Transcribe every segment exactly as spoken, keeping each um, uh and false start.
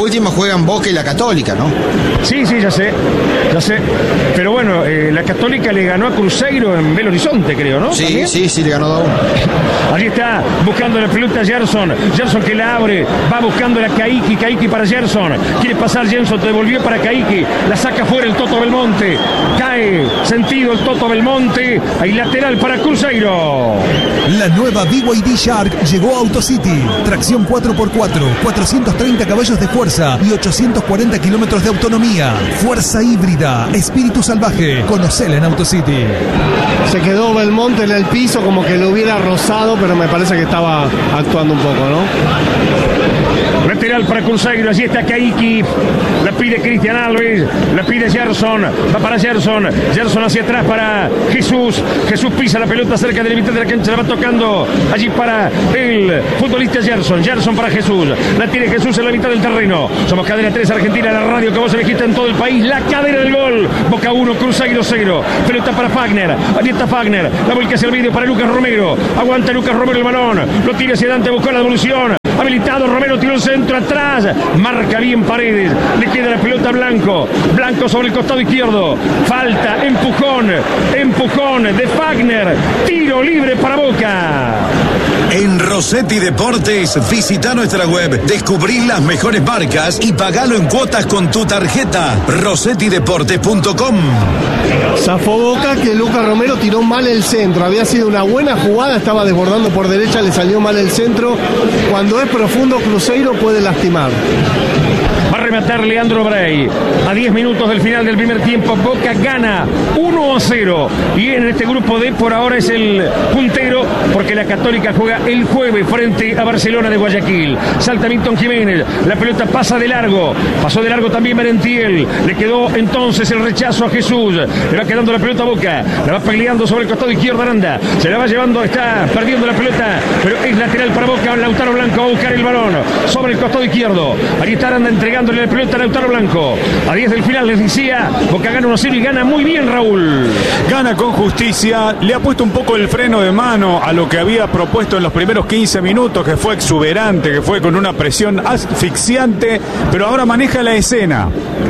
última juegan Boca y la Católica, ¿no? Sí, sí, ya sé, ya sé. Pero bueno, eh, la Católica le ganó a Cruzeiro en Belo Horizonte, creo, ¿no? Sí, ¿También? sí, sí, le ganó dos. Allí está, buscando la pelota Gerson. Gerson que la abre, va buscando la Caiki, Caiki para Gerson. Quiere pasar Gerson, devolvió para Caiki. La saca fuera el Toto Belmonte. Cae, sentido el Toto Belmonte. Hay lateral para Cruzeiro. La nueva B Y D Shark llegó a AutoCity. Tracción cuatro por cuatro, cuatrocientos treinta caballos de fuerza y ochocientos cuarenta kilómetros de autonomía. Fuerza híbrida, espíritu salvaje. Conocela en AutoCity. Se quedó Belmonte en el piso como que lo hubiera rozado, pero me parece que estaba actuando un poco, ¿no? Lateral para Cruzeiro, allí está Caiki. La pide Cristian Alves, la pide Gerson. Va para Gerson. Gerson hacia atrás para Jesús. Jesús pisa la pelota cerca de la mitad de la cancha. La va tocando allí para el futbolista Gerson. Gerson para Jesús. La tiene Jesús en la mitad del terreno. Somos Cadena tres Argentina, la radio que vos elegiste en todo el país. La cadena del gol. Boca uno, Cruzeiro cero. Pelota para Fagner. Allí está Fagner. La vuelca hacia el medio para Lucas Romero. Aguanta Lucas Romero el balón. Lo tira hacia adelante, buscó la devolución. Habilitado, Romero tiró el centro atrás. Marca bien Paredes. Le queda la pelota a Blanco. Blanco sobre el costado izquierdo. Falta, empujón. Empujón de Fagner. Tiro libre para Boca. En Rossetti Deportes, visita nuestra web, descubrí las mejores marcas y pagalo en cuotas con tu tarjeta. rossetti deportes punto com. Zafó Boca que Lucas Romero tiró mal el centro. Había sido una buena jugada, estaba desbordando por derecha, le salió mal el centro. Cuando es profundo, Cruzeiro puede lastimar. Va a rematar Leandro Bray. A diez minutos del final del primer tiempo, Boca gana uno a cero. Y en este grupo D por ahora es el puntero, porque la Católica juega el jueves frente a Barcelona de Guayaquil. Salta Milton Jiménez. La pelota pasa de largo. Pasó de largo también Merentiel. Le quedó entonces el rechazo a Jesús. Le va quedando la pelota a Boca. La va peleando sobre el costado izquierdo Aranda. Se la va llevando, está perdiendo la pelota, pero es lateral para Boca. Lautaro Blanco va a buscar el balón sobre el costado izquierdo. Ahí está Aranda entregándole la pelota a Lautaro Blanco. A diez del final les decía, Boca gana uno a cero y gana muy bien, Raúl. Gana con justicia, le ha puesto un poco el freno de mano a lo que había propuesto en los primeros quince minutos, que fue exuberante, que fue con una presión asfixiante, pero ahora maneja la escena.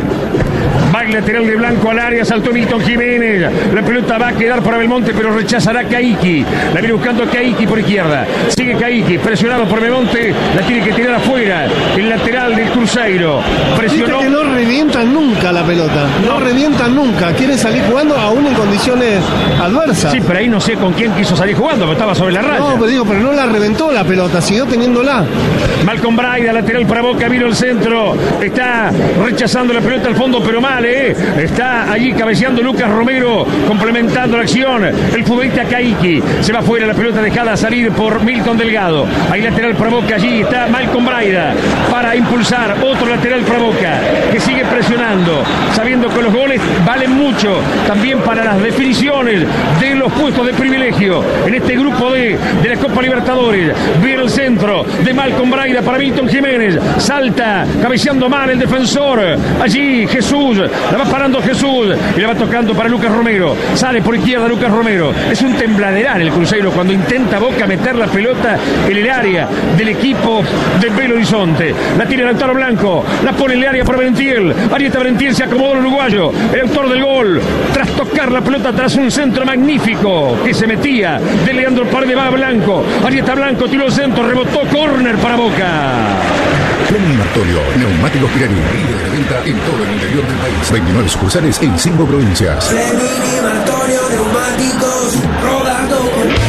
Va el lateral de Blanco al área, saltó Milton Jiménez. La pelota va a quedar para Belmonte, pero rechazará Caiki. La viene buscando Caiki por izquierda. Sigue Caiki, presionado por Belmonte. La tiene que tirar afuera. El lateral del Cruzeiro. Presionó. Viste que no revientan nunca la pelota. No, no revientan nunca. Quieren salir jugando aún en condiciones adversas. Sí, pero ahí no sé con quién quiso salir jugando, pero estaba sobre la raya. No, pero digo, pero no la reventó la pelota, siguió teniéndola. Malcolm Braida, lateral para Boca, vino el centro. Está rechazando la pelota al fondo, pero mal. Está allí cabeceando Lucas Romero, complementando la acción. El futbolista Caiki se va fuera, la pelota dejada a salir por Milton Delgado. Hay lateral para Boca, allí está Malcolm Braida para impulsar. Otro lateral para Boca que sigue presionando, sabiendo que los goles valen mucho también para las definiciones de los puestos de privilegio en este grupo D de la Copa Libertadores. Viene el centro de Malcolm Braida para Milton Jiménez. Salta, cabeceando mal el defensor. Allí Jesús. La va parando Jesús y la va tocando para Lucas Romero. Sale por izquierda Lucas Romero. Es un tembladeral el Cruzeiro cuando intenta Boca meter la pelota en el área del equipo de Belo Horizonte. La tiene Lautaro Blanco. La pone en el área para Merentiel. Ahí está Merentiel, se acomodó el uruguayo. El autor del gol. Tras tocar la pelota tras un centro magnífico que se metía de Leandro Paredes, va a Blanco. Ahí está Blanco, tiró el centro, rebotó, córner para Boca. Fleming Martorio, neumáticos Pirelli, líder de venta en todo el interior del país. veintinueve sucursales en cinco provincias. Fleming Martorio, neumáticos, rodando.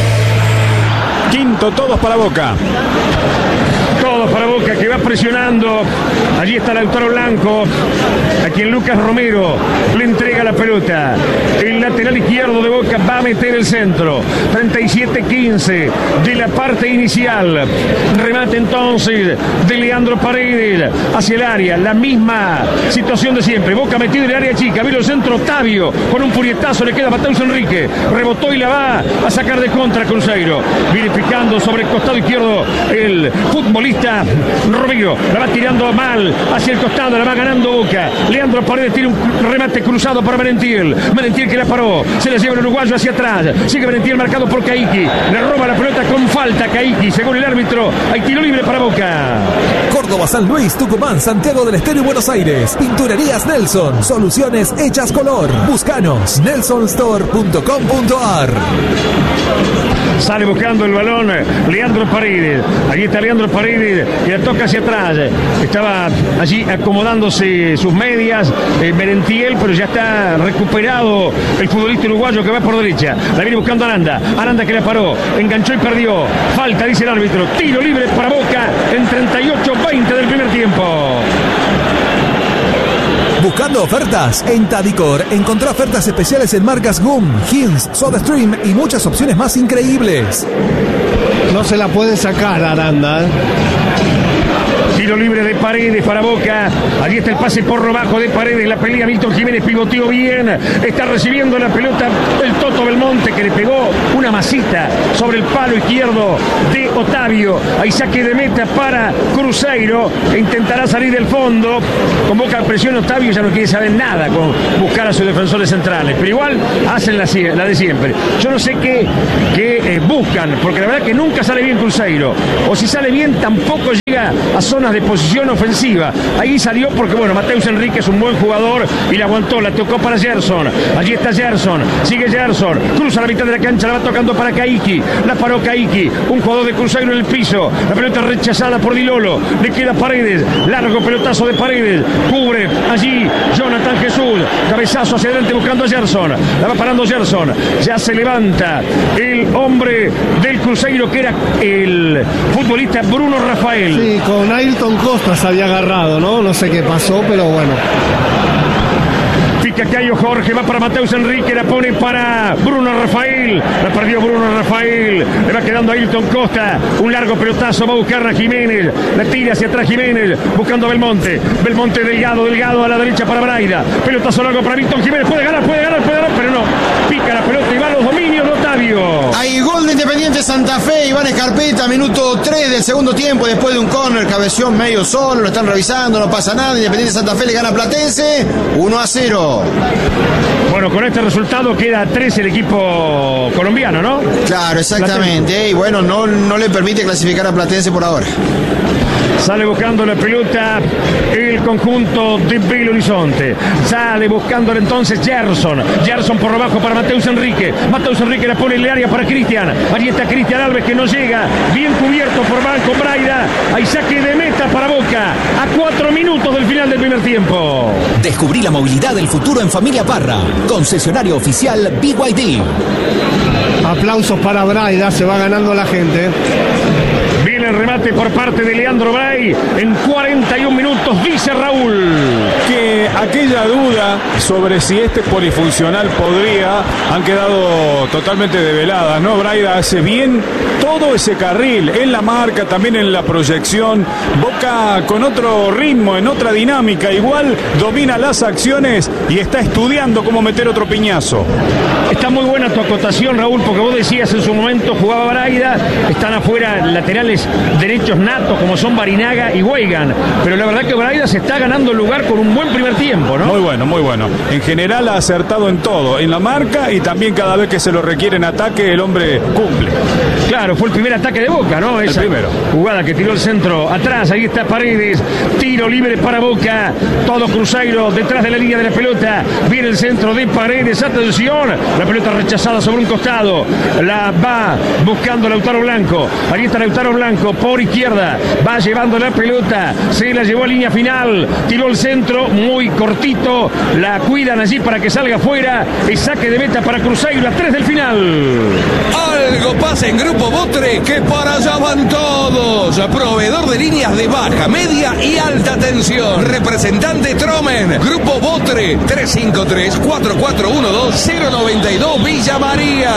Quinto, todos para Boca. Todos para Boca, que va presionando. Allí está Lautaro Blanco, a quien Lucas Romero le entrega la pelota. El lateral izquierdo de Boca va a meter el centro. treinta y siete quince de la parte inicial. Remate entonces de Leandro Paredes hacia el área. La misma situación de siempre. Boca metido en el área chica. Vino el centro Octavio con un puñetazo. Le queda Mateus Enrique. Rebotó y la va a sacar de contra Cruzeiro. Viene picando sobre el costado izquierdo el futbolista Romero. La va tirando mal hacia el costado. La va ganando Boca. Leandro Paredes tiene un remate cruzado para Merentiel. Merentiel que la paró. Se la lleva el uruguayo hacia atrás. Sigue Merentiel marcado por Caiki. Le roba la pelota con falta Caiki. Según el árbitro, hay tiro libre para Boca. Córdoba Córdoba, San Luis, Tucumán, Santiago del Estero y Buenos Aires. Pinturerías Nelson. Soluciones hechas color. Búscanos. nelson store punto com punto a r. Sale buscando el balón Leandro Paredes. Allí está Leandro Paredes y la toca hacia atrás. Estaba allí acomodándose sus medias eh, Merentiel, pero ya está recuperado el futbolista uruguayo que va por derecha. La viene buscando Aranda. Aranda que la paró, enganchó y perdió. Falta, dice el árbitro. Tiro libre para Boca en treinta y ocho veinte del primer tiempo. Buscando ofertas en Tadicor, encontrá ofertas especiales en marcas Gum, Hins, SodaStream y muchas opciones más increíbles. No se la pueden sacar, Aranda, ¿eh? Tiro libre de Paredes para Boca. Allí está el pase por lo bajo de Paredes. La pelea Milton Jiménez, pivoteó bien. Está recibiendo la pelota el Toto Belmonte, que le pegó una masita sobre el palo izquierdo de Otavio. Ahí saque de meta para Cruzeiro, que intentará salir del fondo. Con Boca presión, Otavio ya no quiere saber nada con buscar a sus defensores centrales. Pero igual hacen la, la de siempre. Yo no sé qué, qué eh, buscan, porque la verdad que nunca sale bien Cruzeiro. O si sale bien, tampoco llega a zonas de posición ofensiva. Ahí salió porque, bueno, Mateus Enrique es un buen jugador y la aguantó, la tocó para Gerson. Allí está Gerson, sigue Gerson, cruza la mitad de la cancha, la va tocando para Caiki, la paró Caiki, un jugador de Cruzeiro en el piso, la pelota rechazada por Di Lolo, le queda Paredes, largo pelotazo de Paredes, cubre allí Jonathan Jesús, cabezazo hacia adelante buscando a Gerson, la va parando Gerson, ya se levanta el hombre del Cruzeiro que era el futbolista Bruno Rafael. Sí, con Ayrton Costa se había agarrado, ¿no? No sé qué pasó, pero bueno. Pica Cayo Jorge, va para Mateus Enrique, la pone para Bruno Rafael, la perdió Bruno Rafael, le va quedando a Ayrton Costa, un largo pelotazo, va a buscar a Jiménez, la tira hacia atrás Jiménez, buscando a Belmonte, Belmonte Delgado, Delgado a la derecha para Braida, pelotazo largo para Milton Jiménez, puede ganar, puede ganar, puede ganar, pero no, pica la pelota y va a los dominios de Otavio. Hay gol de Independiente Santa Fe, Iván Escarpeta, minuto tres del segundo tiempo, después de un córner, cabeción medio solo, lo están revisando, no pasa nada, Independiente Santa Fe le gana a Platense, uno a cero. Bueno, con este resultado queda tres el equipo colombiano, ¿no? Claro, exactamente. Platense. Y bueno, no, no le permite clasificar a Platense por ahora. Sale buscando la pelota el conjunto de Belo Horizonte. Sale buscándole entonces Gerson. Gerson por lo bajo para Mateus Enrique. Mateus Enrique la pone en el área para Cristian. Allí está Cristian Alves que no llega. Bien cubierto por Banco Braida. Hay saque de meta para Boca. A cuatro minutos del final del primer tiempo. Descubrí la movilidad del futuro en Familia Parra. Concesionario oficial B Y D. Aplausos para Braida. Se va ganando la gente. Viene el remate por parte de Leandro Bray en cuarenta y un minutos, dice Raúl. Que aquella duda sobre si este polifuncional podría, han quedado totalmente develadas, ¿no? Braida hace bien todo ese carril, en la marca, también en la proyección. Boca con otro ritmo, en otra dinámica, igual domina las acciones y está estudiando cómo meter otro piñazo. Está muy buena tu acotación, Raúl, porque vos decías en su momento jugaba Braida, están afuera laterales derechos natos como son Barinaga y Weigan, pero la verdad que Braida se está ganando el lugar con un buen primer tiempo, ¿no? Muy bueno, muy bueno. En general ha acertado en todo, en la marca y también cada vez que se lo requiere en ataque el hombre cumple. Claro, fue el primer ataque de Boca, ¿no? Esa el primero. Jugada que tiró el centro atrás, ahí está Paredes, tiro libre para Boca, todo Cruzeiro detrás de la línea de la pelota, viene el centro de Paredes, atención, la pelota rechazada sobre un costado, la va buscando Lautaro Blanco, ahí está Lautaro Blanco por izquierda, va llevando la pelota, se la llevó a línea final, tiró el centro, muy cortito, la cuidan allí para que salga fuera, el saque de meta para Cruzeiro a tres del final. Algo pasa en Grupo Botre que para allá van todos. Proveedor de líneas de baja, media y alta tensión. Representante Tromen. Grupo Botre tres cinco tres, cuatro cuatro uno dos, cero nueve dos Villa María.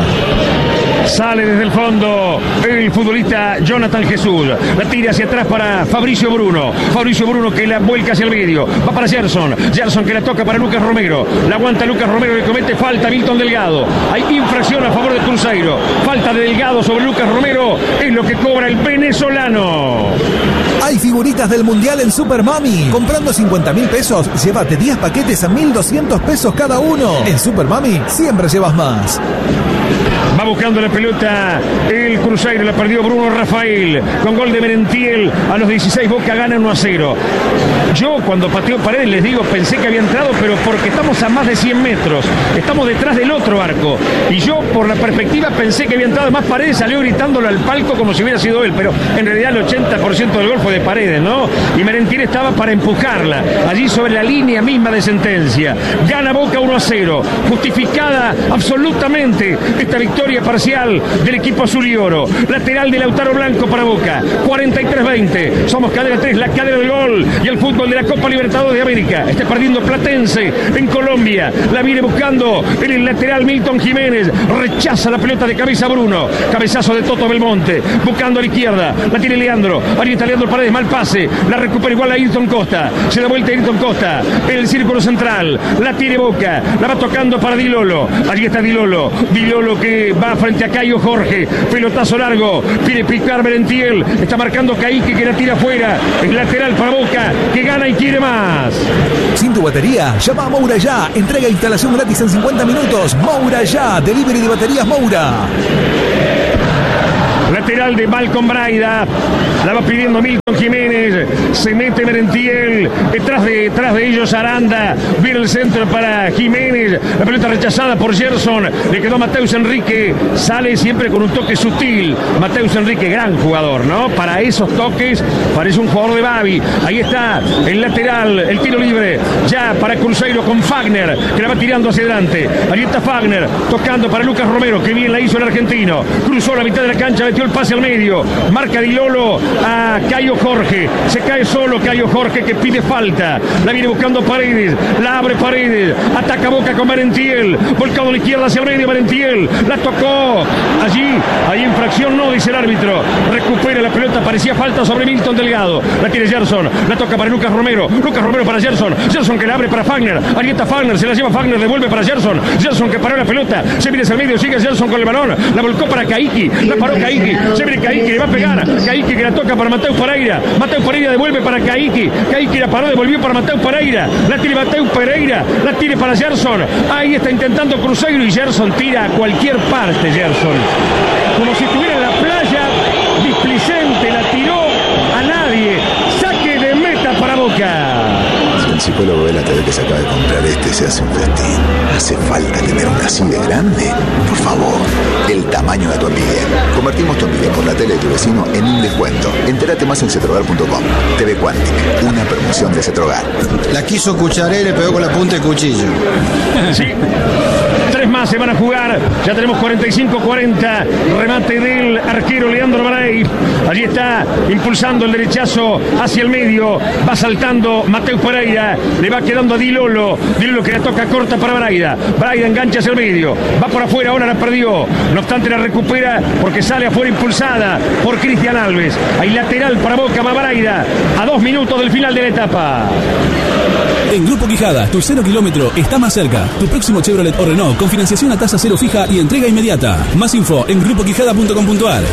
Sale desde el fondo el futbolista Jonathan Jesús. La tira hacia atrás para Fabricio Bruno. Fabricio Bruno que la vuelca hacia el medio. Va para Gerson. Gerson que la toca para Lucas Romero. La aguanta Lucas Romero, le comete falta a Milton Delgado. Hay infracción a favor de Cruzeiro. Falta de Delgado sobre Lucas Romero. Es lo que cobra el venezolano. Hay figuritas del Mundial en Super Mami. Comprando cincuenta mil pesos, llévate diez paquetes a mil doscientos pesos cada uno. En Super Mami siempre llevas más. Va buscando la pelota el Cruzeiro, la perdió Bruno Rafael con gol de Merentiel a los dieciséis. Boca gana uno a cero. Yo cuando pateó Paredes les digo, pensé que había entrado, pero porque estamos a más de cien metros, estamos detrás del otro arco, y yo por la perspectiva pensé que había entrado. Además Paredes salió gritándolo al palco como si hubiera sido él, pero en realidad el ochenta por ciento del gol fue de Paredes, ¿no? Y Merentiel estaba para empujarla allí sobre la línea misma de sentencia. Gana Boca uno a cero, justificada absolutamente esta victoria parcial del equipo azul y oro. Lateral de Lautaro Blanco para Boca, cuarenta y tres veinte. Somos cadena tres, la cadena del gol y el fútbol de la Copa Libertadores de América. Está perdiendo Platense en Colombia, la viene buscando en el lateral Milton Jiménez, rechaza la pelota de cabeza Bruno, cabezazo de Toto Belmonte, buscando a la izquierda, la tiene Leandro, ahí está Leandro Paredes, mal pase, la recupera igual a Ayrton Costa, se da vuelta a Ayrton Costa en el círculo central, la tiene Boca, la va tocando para Di Lolo, allí está Di Lolo, Di Lolo que va frente a Caio Jorge, pelotazo largo, pide picar Merentiel, está marcando Caíque que la tira afuera, es lateral para Boca, que gana y quiere más. Sin tu batería, llama a Moura Ya. Entrega e instalación gratis en cincuenta minutos. Moura Ya, delivery de baterías Moura. Lateral de Malcolm Braida, la va pidiendo Milton Jiménez, se mete Merentiel, detrás de, detrás de ellos Aranda, viene el centro para Jiménez, la pelota rechazada por Gerson, le quedó Mateus Enrique, sale siempre con un toque sutil, Mateus Enrique, gran jugador, ¿no? Para esos toques, parece un jugador de Babi, ahí está el lateral, el tiro libre, ya para Cruzeiro con Fagner, que la va tirando hacia adelante, ahí está Fagner, tocando para Lucas Romero, que bien la hizo el argentino, cruzó la mitad de la cancha, metió el pase al medio, marca Di Lolo a Caio Jorge, se cae solo Caio Jorge que pide falta, la viene buscando Paredes, la abre Paredes, ataca Boca con Merentiel, volcado a la izquierda hacia el medio Merentiel, la tocó, allí hay infracción, no dice el árbitro, recupera la pelota, parecía falta sobre Milton Delgado, la tiene Gerson, la toca para Lucas Romero, Lucas Romero para Gerson, Gerson que la abre para Fagner, ahí está Fagner, se la lleva Fagner, devuelve para Gerson, Gerson que paró la pelota, se viene hacia el medio, sigue Gerson con el balón, la volcó para Caíque, la paró Caíque, se viene Caíque, le va a pegar, Caíque que la toca para Mateus Pereira, Mateus Pereira devuelve para Caíque, Caíque la paró, devolvió para Mateus Pereira, la tiene Mateus Pereira, la tiene para Gerson, ahí está intentando Cruzeiro y Gerson tira a cualquier parte, Gerson, como si estuviera en la playa, displicente, la tiró a nadie, saque de meta para Boca. Si el psicólogo ve la T V que se acaba de comprar este, se hace un festín. ¿Hace falta tener una así de grande? Por favor, el tamaño de tu envidia. Convertimos tu envidia por la tele de tu vecino en un descuento. Entérate más en cetrogar punto com. T V Quantic, una promoción de Cetrogar. La quiso Cucharé y le pegó con la punta de cuchillo. Sí. Tres más se van a jugar. Ya tenemos cuarenta y cinco cuarenta. Remate del arquero Leandro Baray. Allí está impulsando el derechazo hacia el medio. Va saltando Mateus Pereira. Le va quedando a Di Lolo. Di Lolo que la toca corta para Braida. Braida engancha hacia el medio. Va por afuera, ahora la perdió. No obstante la recupera porque sale afuera impulsada por Cristian Alves. Hay lateral para Boca, va Braida. A dos minutos del final de la etapa. En Grupo Quijada, tu cero kilómetro está más cerca. Tu próximo Chevrolet o Renault con financiación a tasa cero fija y entrega inmediata. Más info en grupo quijada punto com punto a r.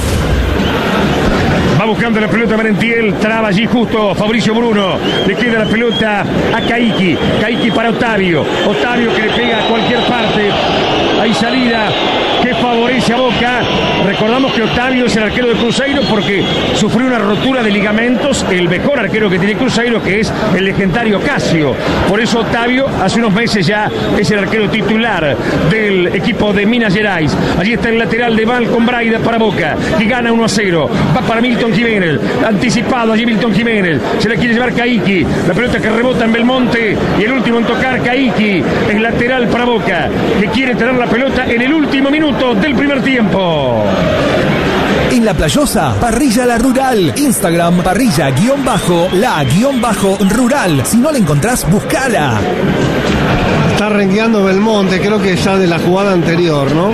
Va buscando la pelota Merentiel, traba allí justo Fabricio Bruno, le queda la pelota a Caíque, Caíque para Otavio, Otavio que le pega a cualquier parte, hay salida que favorece a Boca. Recordamos que Otavio es el arquero de Cruzeiro porque sufrió una rotura de ligamentos, el mejor arquero que tiene Cruzeiro, que es el legendario Casio. Por eso Otavio hace unos meses ya es el arquero titular del equipo de Minas Gerais. Allí está el lateral de Malcolm Braida para Boca, que gana uno a cero. Va para Milton Jiménez, anticipado allí Milton Jiménez, se la quiere llevar Caíque, la pelota que rebota en Belmonte y el último en tocar Caíque, el lateral para Boca, que quiere tener la pelota en el último minuto del primer tiempo. En La Playosa, Parrilla La Rural. Instagram, parrilla guión bajo, la guión bajo rural. Si no la encontrás, buscala. Está rengueando Belmonte, creo que ya de la jugada anterior, ¿no?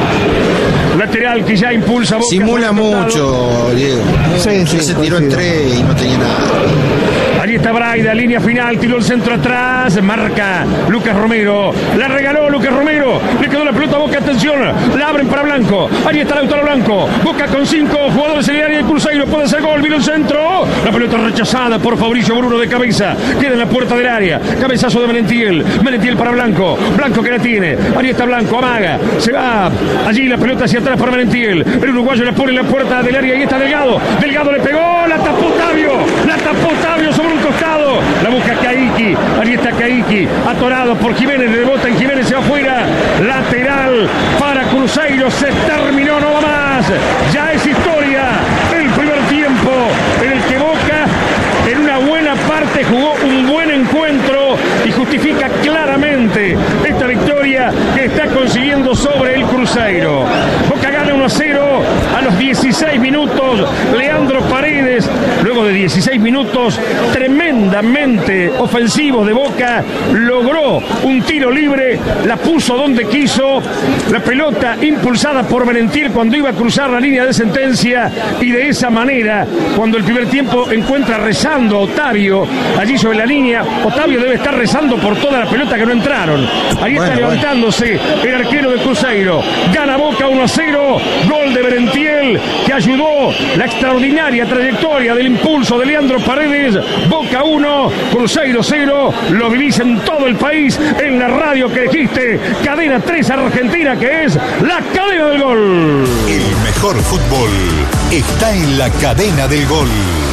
Lateral que ya impulsa Boca. Simula mucho, Diego. Sí, sí, se tiró en tres y no tenía nada. Allí Allí está Braida, línea final, tiró el centro atrás, marca Lucas Romero, la regaló Lucas Romero, le quedó la pelota a Boca, atención, la abren para Blanco, allí está Lautaro Blanco, Boca con cinco jugadores en el área de Cruzeiro, puede ser gol, vino el centro, la pelota rechazada por Fabricio Bruno de cabeza, queda en la puerta del área, cabezazo de Merentiel, Merentiel para Blanco, Blanco que la tiene, allí está Blanco, amaga, se va, allí la pelota hacia atrás para Merentiel, el uruguayo la pone en la puerta del área, ahí está Delgado, Delgado le pegó, la tapó Tavio, la tapó Tavio sobre un costado, la busca Caiki, allí está Caiki, atorado por Jiménez, rebota en Jiménez, se va afuera, lateral para Cruzeiro, se terminó, no va más, ya es historia, el primer tiempo en el que Boca en una buena parte jugó un buen encuentro y justifica claramente esta victoria que está consiguiendo sobre el Cruzeiro. Boca gana uno a cero a los dieciséis minutos, Leandro Paredes, luego de dieciséis minutos tremendamente ofensivos de Boca, logró un tiro libre, la puso donde quiso, la pelota impulsada por Merentiel cuando iba a cruzar la línea de sentencia, y de esa manera, cuando el primer tiempo encuentra rezando a Otavio allí sobre la línea, Otavio debe estar rezando por toda la pelota que no entraron. Ahí bueno, está levantándose bueno. el arquero de Cruzeiro, gana Boca uno a cero, gol de Merentiel que ayudó la extraordinaria trayectoria del impulso de Leandro Paredes. Boca uno, Cruzeiro cero, lo vivís en todo el país, en la radio que elegiste, Cadena tres Argentina, que es la cadena del gol. El mejor fútbol está en la cadena del gol.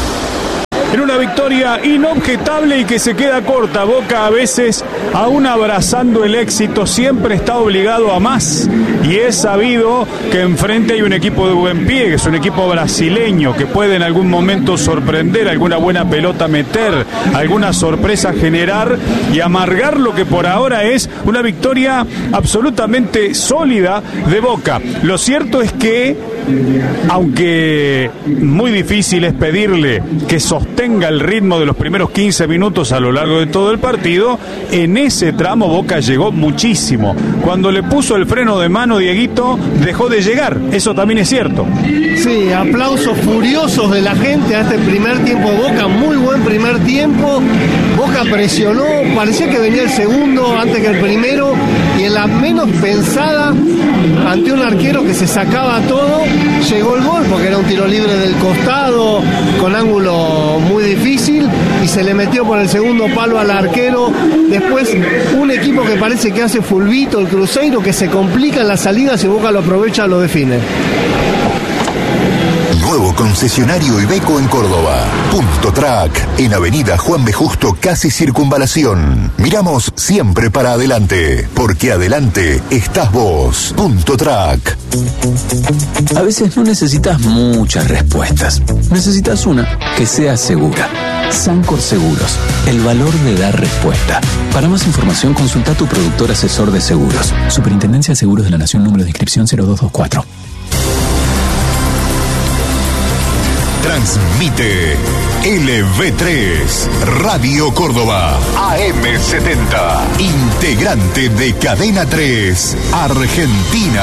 En una victoria inobjetable y que se queda corta. Boca a veces, aún abrazando el éxito, siempre está obligado a más. Y es sabido que enfrente hay un equipo de buen pie, que es un equipo brasileño, que puede en algún momento sorprender, alguna buena pelota meter, alguna sorpresa generar y amargar lo que por ahora es una victoria absolutamente sólida de Boca. Lo cierto es que, aunque muy difícil es pedirle que sostenga el ritmo de los primeros quince minutos a lo largo de todo el partido, en ese tramo Boca llegó muchísimo. Cuando le puso el freno de mano Dieguito, dejó de llegar, eso también es cierto. Sí, aplausos furiosos de la gente a este primer tiempo de Boca, muy buen primer tiempo. Boca presionó, parecía que venía el segundo antes que el primero, y en la menos pensada, ante un arquero que se sacaba todo, llegó el gol, porque era un tiro libre del costado, con ángulo muy difícil, y se le metió por el segundo palo al arquero. Después un equipo que parece que hace fulbito, el Cruzeiro, que se complica en las salidas y Boca lo aprovecha, lo define. Nuevo concesionario Iveco en Córdoba. Punto Track, en Avenida Juan B. Justo, casi Circunvalación. Miramos siempre para adelante, porque adelante estás vos. Punto Track. A veces no necesitas muchas respuestas. Necesitas una que sea segura. Sancor Seguros, el valor de dar respuesta. Para más información, consulta a tu productor asesor de seguros. Superintendencia de Seguros de la Nación, número de inscripción cero dos dos cuatro. Transmite L V tres, Radio Córdoba, A M setenta, integrante de Cadena tres, Argentina.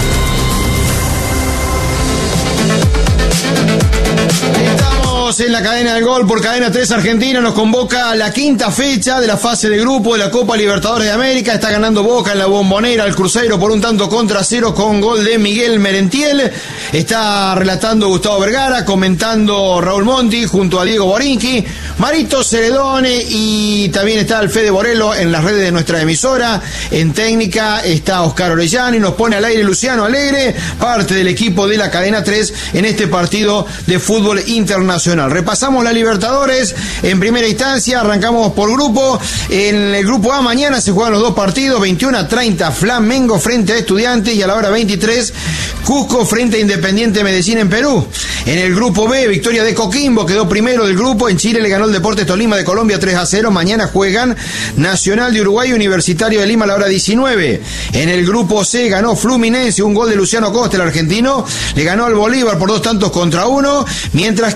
Estamos en la cadena del gol por Cadena tres Argentina. Nos convoca la quinta fecha de la fase de grupo de la Copa Libertadores de América. Está ganando Boca en la Bombonera al Cruzeiro por un tanto contra cero con gol de Miguel Merentiel. Está relatando Gustavo Vergara, comentando Raúl Monti junto a Diego Borinqui, Marito Ceredone, y también está el Fede Borello en las redes de nuestra emisora. En técnica está Oscar Orellano y nos pone al aire Luciano Alegre, parte del equipo de la Cadena tres en este partido de fútbol internacional. Repasamos la Libertadores en primera instancia, arrancamos por grupo. En el grupo A mañana se juegan los dos partidos, veintiuno a treinta Flamengo frente a Estudiantes, y a la hora veintitrés Cusco frente a Independiente Medellín en Perú. En el grupo B, victoria de Coquimbo, quedó primero del grupo. En Chile le ganó el Deportes Tolima de Colombia tres a cero. Mañana juegan Nacional de Uruguay, Universitario de Lima a la hora diecinueve. En el grupo C ganó Fluminense, un gol de Luciano Costa, el argentino. Le ganó al Bolívar por dos tantos contra uno, mientras que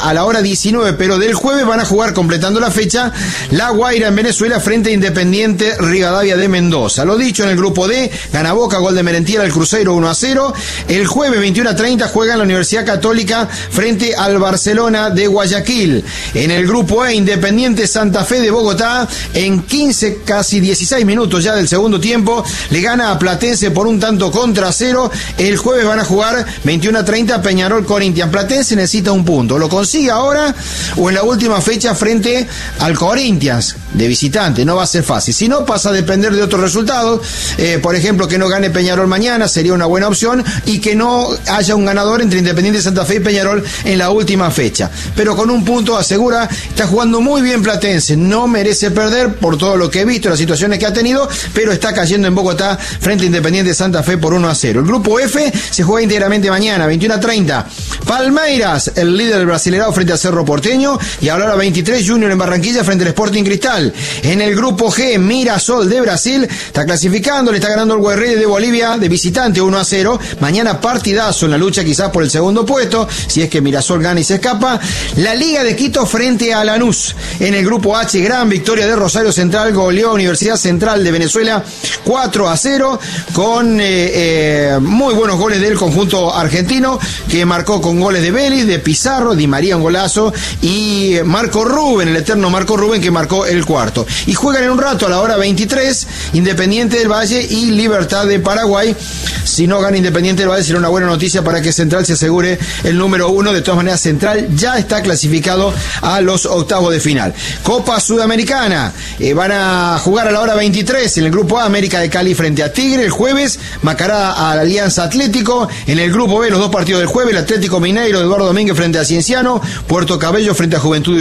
a la hora diecinueve, pero del jueves van a jugar, completando la fecha, La Guaira en Venezuela frente a Independiente Rivadavia de Mendoza. Lo dicho, en el grupo D, gana Boca, gol de Merentiel al Cruzeiro uno a cero. El jueves veintiuno a treinta juega en la Universidad Católica frente al Barcelona de Guayaquil. En el grupo E, Independiente Santa Fe de Bogotá, en quince, casi dieciséis minutos ya del segundo tiempo, le gana a Platense por un tanto contra cero. El jueves van a jugar veintiuno a treinta Peñarol Corinthians. Platense necesita un punto. ¿Lo consigue ahora o en la última fecha frente al Corinthians de visitante? No va a ser fácil. Si no, pasa a depender de otros resultados. Eh, por ejemplo, que no gane Peñarol mañana sería una buena opción, y que no haya un ganador entre Independiente Santa Fe y Peñarol en la última fecha. Pero con un punto asegura, está jugando muy bien Platense, no merece perder por todo lo que he visto, las situaciones que ha tenido, pero está cayendo en Bogotá frente a Independiente Santa Fe por uno a cero. El grupo F se juega íntegramente mañana, veintiuno a treinta. Palmeiras, el líder del Brasileirao frente a Cerro Porteño, y a la hora veintitrés Junior en Barranquilla frente al Sporting Cristal. En el grupo G, Mirasol de Brasil está clasificando, le está ganando el Guerrero de Bolivia de visitante uno a cero. Mañana partidazo en la lucha quizás por el segundo puesto, si es que Mirasol gana y se escapa. La Liga de Quito frente a Lanús. En el grupo H, gran victoria de Rosario Central, goleó a Universidad Central de Venezuela cuatro a cero, con eh, eh, muy buenos goles del conjunto argentino, que marcó con goles de Vélez, de Pizarro, Di María un golazo, y Marco Rubén, el eterno Marco Rubén, que marcó el cuarto. Y juegan en un rato, a la hora veintitrés, Independiente del Valle y Libertad de Paraguay. Si no gana Independiente del Valle, será una buena noticia para que Central se asegure el número uno. De todas maneras, Central ya está clasificado a los octavos de final. Copa Sudamericana, eh, van a jugar a la hora veintitrés en el grupo A, América de Cali frente a Tigre. El jueves, Macará a la Alianza Atlético. En el grupo B, los dos partidos del jueves, el Atlético Mineiro de Eduardo Domínguez frente a Cienciano, Puerto Cabello frente a Juventud